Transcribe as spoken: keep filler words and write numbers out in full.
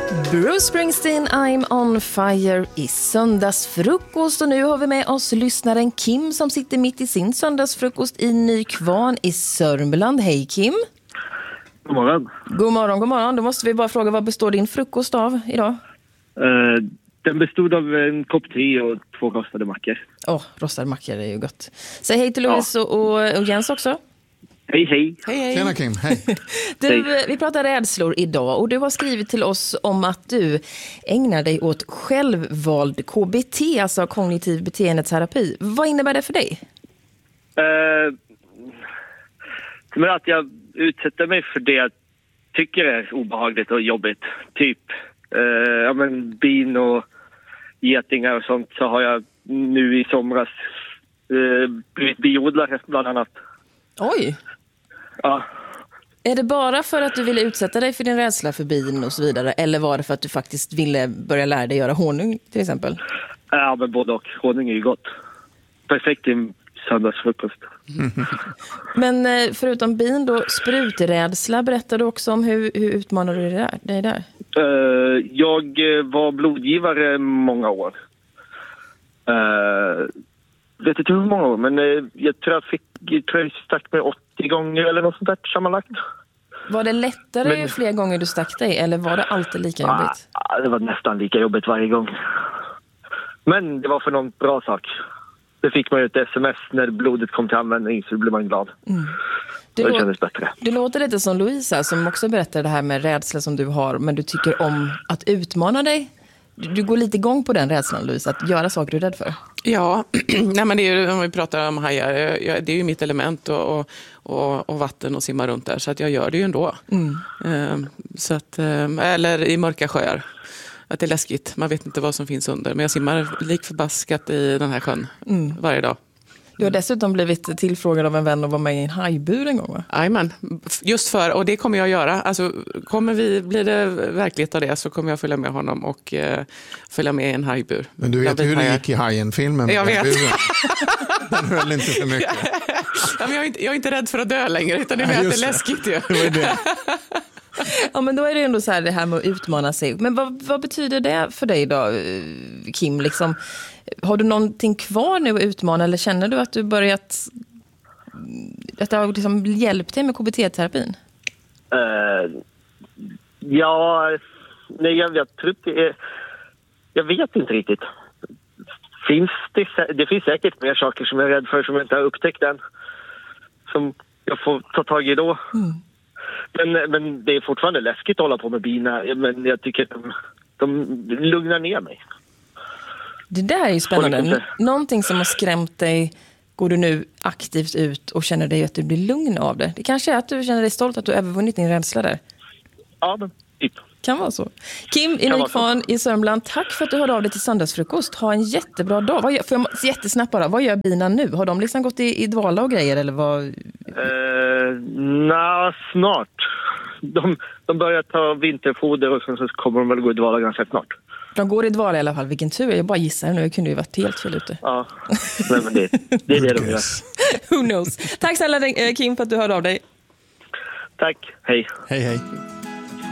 Bruce Springsteen, I'm on fire i söndagsfrukost. Och nu har vi med oss lyssnaren Kim som sitter mitt i sin söndagsfrukost i Nykvarn i Sörmland. Hej Kim. God morgon. God morgon, god morgon. Då måste vi bara fråga, vad består din frukost av idag? Uh, den bestod av en kopp te och två rostade mackor. Åh, oh, rostade mackor är ju gott. Säg hej till Louise ja. och, och Jens också. Hej, hej. Hej, hej. Tjena Kim, hej. Du, hej. Vi pratar rädslor idag och du har skrivit till oss om att du ägnar dig åt självvald K B T, alltså kognitiv beteendeterapi. Vad innebär det för dig? Uh, men att jag utsätter mig för det jag tycker är obehagligt och jobbigt. Typ uh, ja, men bin och getingar och sånt, så har jag nu i somras uh, blivit biodlare bland annat. Oj! Ja. Är det bara för att du ville utsätta dig för din rädsla för bin och så vidare? Eller var det för att du faktiskt ville börja lära dig göra honung till exempel? Ja, men både och. Honung är ju gott. Perfekt i söndagsfrukost. Men förutom bin då, spruträdsla, berättar du också om hur, hur utmanar du dig där? Dig där? Uh, jag var blodgivare många år. Uh, vet inte hur många år, men uh, jag tror jag fick jag tror jag stack mig åttio gånger eller något sånt där sammanlagt. Var det lättare men, fler gånger du stack dig eller var det alltid lika jobbigt? Uh, det var nästan lika jobbigt varje gång. Men det var för någon bra sak. Det fick man ju ett sms när blodet kom till användning, så blev man glad. Mm. Det, det kändes bättre. Det låter lite som Louisa som också berättar det här med rädsla som du har, men du tycker om att utmana dig. Du, du går lite igång på den rädslan, Louisa, att göra saker du är rädd för. Ja, nej, men det är ju, om vi pratar om hajar, det är ju mitt element och, och, och vatten och simma runt där, så att jag gör det ju ändå. Mm. Så att, eller i mörka sjöar. Att det är läskigt. Man vet inte vad som finns under. Men jag simmar lik förbaskat i den här sjön mm. varje dag. Du har dessutom blivit tillfrågad av en vän att vara med i en hajbur en gång, va? Jajamän. Just för, och det kommer jag göra. Alltså, kommer vi, blir det verklighet av det så kommer jag följa med honom och uh, följa med i en hajbur. Men du vet hur det gick i Hajen-filmen? Jag vet. Den höll inte för mycket. Ja, men jag, är inte, jag är inte rädd för att dö längre, utan det är mer att det är läskigt. Ja. Det var det. Ja, men då är det ändå så här det här med att utmana sig. Men vad, vad betyder det för dig då, Kim? Liksom, har du någonting kvar nu att utmana eller känner du att du börjat att det har liksom hjälpt dig med K B T-terapin? Uh, ja, nej, jag, jag tror det är, jag vet inte riktigt. Finns det, det finns säkert mer saker som jag är rädd för som jag inte har upptäckt än. Som jag får ta tag i då. Mm. Men, men det är fortfarande läskigt att hålla på med bina. Men jag tycker att de, de lugnar ner mig. Det där är ju spännande. Någonting som har skrämt dig, går du nu aktivt ut och känner dig att du blir lugn av det. Det kanske är att du känner dig stolt att du övervunnit din rädsla där. Ja, men typ. Kan vara så. Kim i Nykvarn i Sörmland, tack för att du hörde av dig till söndagsfrukost. Ha en jättebra dag. Vad gör, för jag, jättesnabbt bara, vad gör bina nu? Har de liksom gått i, i dvala och grejer eller vad? Uh, Nej, snart. De, de börjar ta vinterfoder och så kommer de väl gå i dvala ganska snart. De går i dvala i alla fall, vilken tur. Jag bara gissar nu, jag kunde ju varit helt fel ute. Ja, nej, men det, det är det de gör. Who knows? Tack snälla Kim för att du hörde av dig. Tack, hej. Hej, hej.